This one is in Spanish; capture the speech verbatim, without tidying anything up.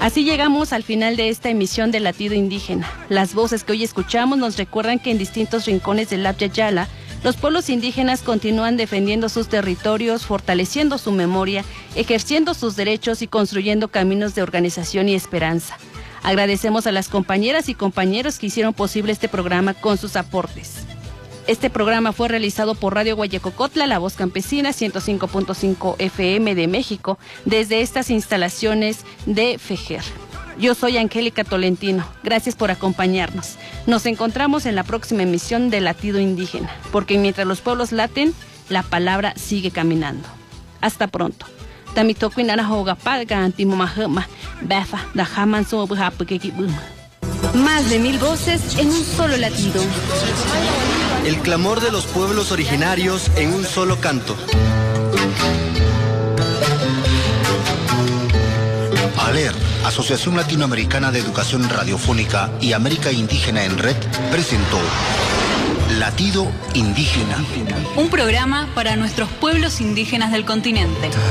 Así llegamos al final de esta emisión de Latido Indígena. Las voces que hoy escuchamos nos recuerdan que en distintos rincones del Abya Yala, los pueblos indígenas continúan defendiendo sus territorios, fortaleciendo su memoria, ejerciendo sus derechos y construyendo caminos de organización y esperanza. Agradecemos a las compañeras y compañeros que hicieron posible este programa con sus aportes. Este programa fue realizado por Radio Guayacocotla, La Voz Campesina, ciento cinco punto cinco F M de México, desde estas instalaciones de FEJER. Yo soy Angélica Tolentino. Gracias por acompañarnos. Nos encontramos en la próxima emisión de Latido Indígena, porque mientras los pueblos laten, la palabra sigue caminando. Hasta pronto. Más de mil voces en un solo latido. El clamor de los pueblos originarios en un solo canto. ALER, Asociación Latinoamericana de Educación Radiofónica y América Indígena en Red, presentó Latido Indígena. Un programa para nuestros pueblos indígenas del continente.